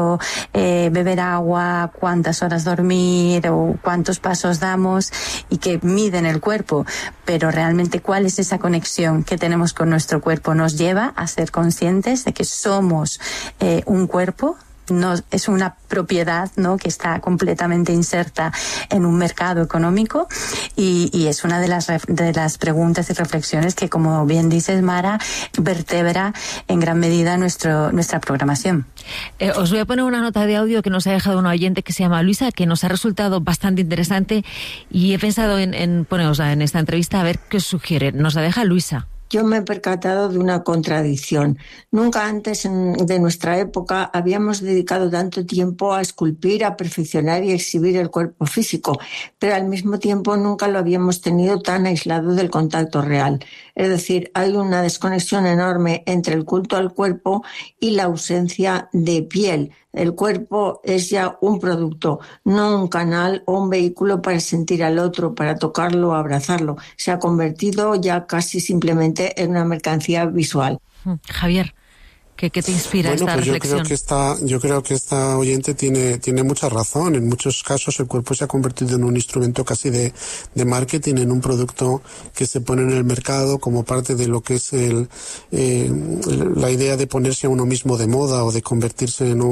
beber agua, cuántas horas dormir o cuántos pasos damos y que miden el cuerpo, pero realmente cuál es esa conexión que tenemos con nuestro cuerpo nos lleva a ser conscientes de que somos un cuerpo. No es una propiedad, ¿no?, que está completamente inserta en un mercado económico y es una de las preguntas y reflexiones que, como bien dices, Mara, vertebra en gran medida nuestra programación. Os voy a poner una nota de audio que nos ha dejado una oyente que se llama Luisa, que nos ha resultado bastante interesante y he pensado en ponerosla en esta entrevista a ver qué os sugiere. Nos la deja Luisa. Yo me he percatado de una contradicción. Nunca antes de nuestra época habíamos dedicado tanto tiempo a esculpir, a perfeccionar y exhibir el cuerpo físico, pero al mismo tiempo nunca lo habíamos tenido tan aislado del contacto real. Es decir, hay una desconexión enorme entre el culto al cuerpo y la ausencia de piel. El cuerpo es ya un producto, no un canal o un vehículo para sentir al otro, para tocarlo o abrazarlo. Se ha convertido ya casi simplemente en una mercancía visual. Javier, ¿qué te inspira esta reflexión? Yo creo que esta oyente tiene mucha razón. En muchos casos el cuerpo se ha convertido en un instrumento casi de marketing, en un producto que se pone en el mercado como parte de lo que es la idea de ponerse a uno mismo de moda o de convertirse en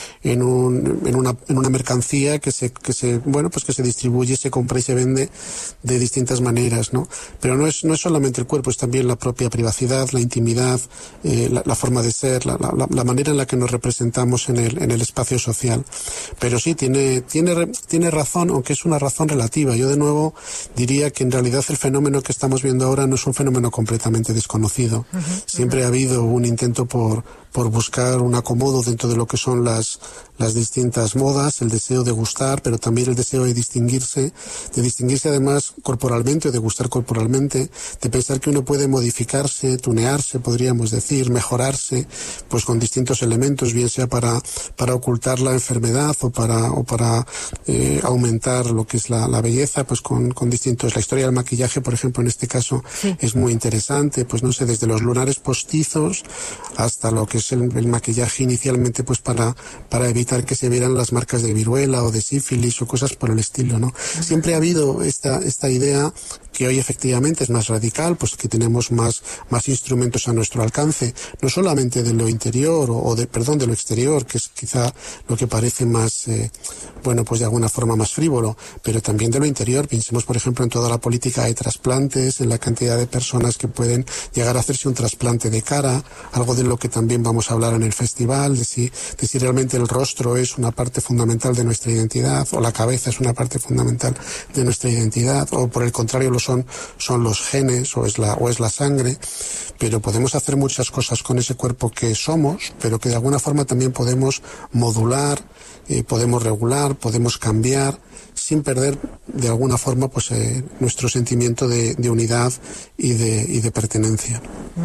una mercancía que se distribuye, se compra y se vende de distintas maneras, ¿no? Pero no es solamente el cuerpo, es también la propia privacidad, la intimidad, la forma de ser, la manera en la que nos representamos en el espacio social. Pero sí, tiene razón, aunque es una razón relativa. Yo de nuevo diría que en realidad el fenómeno que estamos viendo ahora no es un fenómeno completamente desconocido. Siempre ha habido un intento por buscar un acomodo dentro de lo que son las distintas modas, el deseo de gustar, pero también el deseo de distinguirse además corporalmente o de gustar corporalmente, de pensar que uno puede modificarse, tunearse, podríamos decir, mejorarse, pues con distintos elementos, bien sea para ocultar la enfermedad o para aumentar lo que es la belleza, pues con distintos. La historia del maquillaje, por ejemplo, en este caso, sí, es muy interesante, pues no sé, desde los lunares postizos hasta lo que es el maquillaje inicialmente, pues para evitar que se vieran las marcas de viruela o de sífilis o cosas por el estilo, ¿no? Siempre ha habido esta idea que hoy efectivamente es más radical, pues que tenemos más instrumentos a nuestro alcance, no solamente de lo interior de lo exterior, que es quizá lo que parece más, pues de alguna forma más frívolo, pero también de lo interior. Pensemos, por ejemplo, en toda la política de trasplantes, en la cantidad de personas que pueden llegar a hacerse un trasplante de cara, algo de lo que también vamos a hablar en el festival, de si realmente el rostro es una parte fundamental de nuestra identidad, o la cabeza es una parte fundamental de nuestra identidad, o por el contrario son los genes o es la sangre. Pero podemos hacer muchas cosas con ese cuerpo que somos, pero que de alguna forma también podemos modular, podemos regular, podemos cambiar, sin perder de alguna forma pues nuestro sentimiento de unidad y de pertenencia.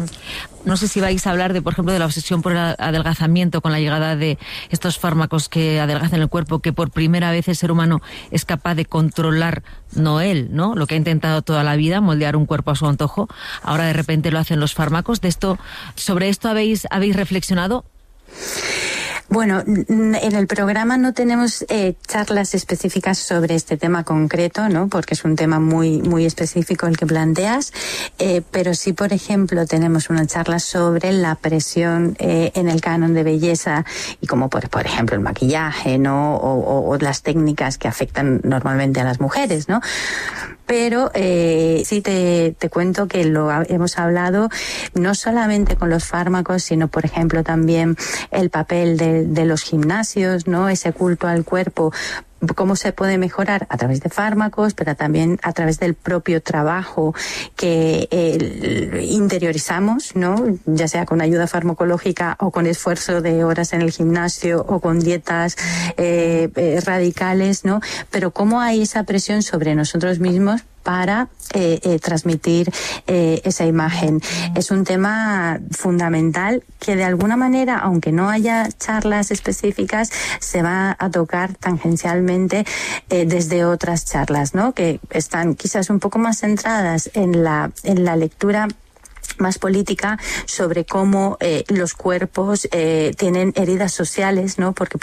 No sé si vais a hablar por ejemplo, de la obsesión por el adelgazamiento con la llegada de estos fármacos que adelgazan el cuerpo, que por primera vez el ser humano es capaz de controlar, no él, ¿no? Lo que ha intentado toda la vida, moldear un cuerpo a su antojo. Ahora de repente lo hacen los fármacos. ¿Sobre esto habéis reflexionado? Bueno, en el programa no tenemos charlas específicas sobre este tema concreto, ¿no? Porque es un tema muy, muy específico el que planteas, pero sí, por ejemplo, tenemos una charla sobre la presión en el canon de belleza y como por ejemplo el maquillaje, ¿no? O las técnicas que afectan normalmente a las mujeres, ¿no? Pero sí te cuento que lo hemos hablado no solamente con los fármacos, sino, por ejemplo, también el papel de los gimnasios, ¿no? Ese culto al cuerpo, cómo se puede mejorar a través de fármacos, pero también a través del propio trabajo que interiorizamos, ¿no? Ya sea con ayuda farmacológica o con esfuerzo de horas en el gimnasio o con dietas radicales, ¿no? Pero cómo hay esa presión sobre nosotros mismos para transmitir esa imagen. Es un tema fundamental que de alguna manera, aunque no haya charlas específicas, se va a tocar tangencialmente desde otras charlas, ¿no? Que están quizás un poco más centradas en la lectura más política sobre cómo los cuerpos tienen heridas sociales, ¿no? Porque